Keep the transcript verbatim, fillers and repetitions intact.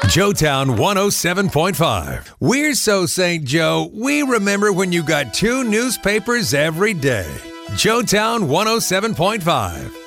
Joetown one oh seven point five. We're so Saint Joe, we remember when you got two newspapers every day. Joetown one oh seven point five.